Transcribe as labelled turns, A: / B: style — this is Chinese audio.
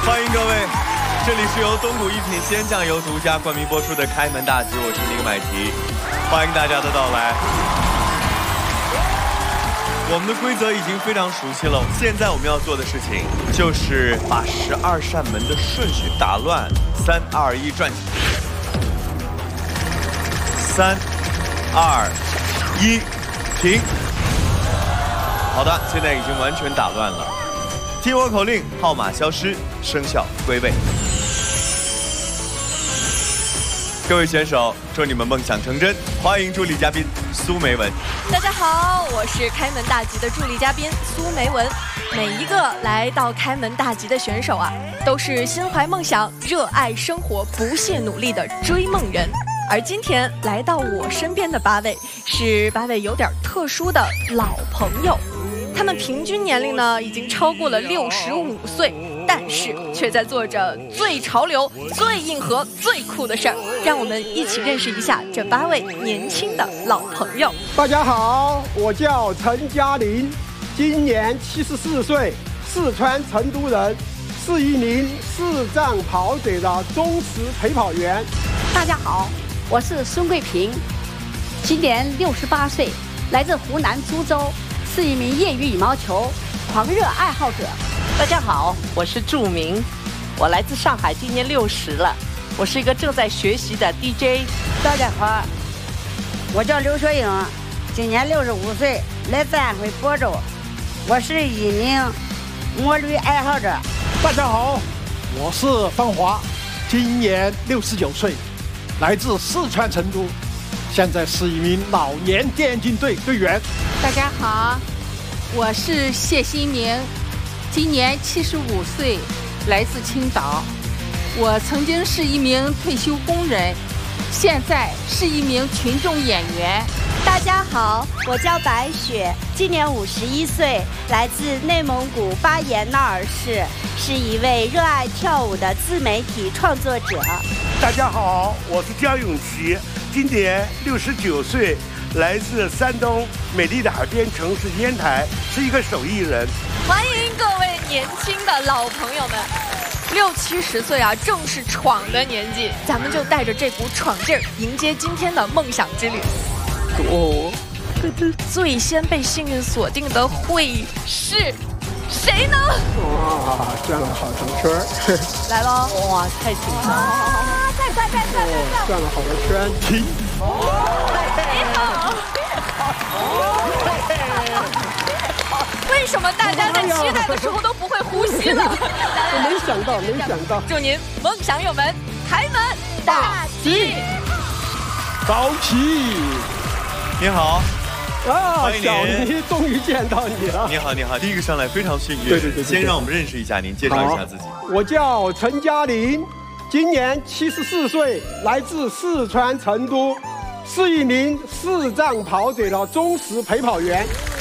A: 欢迎各位，这里是由东谷一品鲜酱油独家冠名播出的开门大吉，我是宁买提，欢迎大家的到来。我们的规则已经非常熟悉了，现在我们要做的事情就是把12扇门的顺序打乱。3、2、1，转起。3、2、1，停。好的，现在已经完全打乱了。听我口令，号码消失，生肖归位。各位选手，祝你们梦想成真！欢迎助理嘉宾苏梅文。
B: 大家好，我是开门大吉的助理嘉宾苏梅文。每一个来到开门大吉的选手啊，都是心怀梦想、热爱生活、不懈努力的追梦人。而今天来到我身边的8位，是8位有点特殊的老朋友。他们平均年龄呢已经超过了65岁，但是却在做着最潮流、最硬核、最酷的事儿。让我们一起认识一下这8位年轻的老朋友。
C: 大家好，我叫陈嘉玲，今年74岁，四川成都人，是一名视障跑者的忠实陪跑员。
D: 大家好，我是孙桂平，今年68岁，来自湖南株洲，是一名业余羽毛球狂热爱好者。
E: 大家好，我是祝明，我来自上海，今年60了，我是一个正在学习的 DJ。
F: 大家好，我叫刘学英，今年65岁，来自安徽亳州，我是一名摩旅爱好者。
G: 大家好，我是方华，今年69岁，来自四川成都，现在是一名老年电竞队队员。
H: 大家好，我是谢新明，今年75岁，来自青岛。我曾经是一名退休工人，现在是一名群众演员。
I: 大家好，我叫白雪，今年51岁，来自内蒙古巴彦淖尔市，是一位热爱跳舞的自媒体创作者。
J: 大家好，我是焦永琪，今年69岁，来自山东美丽的海边城市烟台，是一个手艺人。
B: 欢迎各位年轻的老朋友们，60、70岁啊，正是闯的年纪，咱们就带着这股闯劲儿，迎接今天的梦想之旅。最先被幸运锁定的会是谁呢？
C: 哇，转了好多圈。
B: 来喽！
E: 哇，太紧张了！
D: 再
C: 转了好多圈。停。
B: 你好。为什么大家在期待的时候都不会呼吸呢？
C: 没想到。
B: 祝您梦想有门，开门大吉！
C: 高起。
A: 你好。
C: 啊，小妮，终于见到你了。
A: 你好，第一个上来非常幸运。
C: 对。
A: 先让我们认识一下您，介绍一下自己。
C: 我叫陈嘉玲，今年74岁，来自四川成都，是一名视障跑者的忠实陪跑员。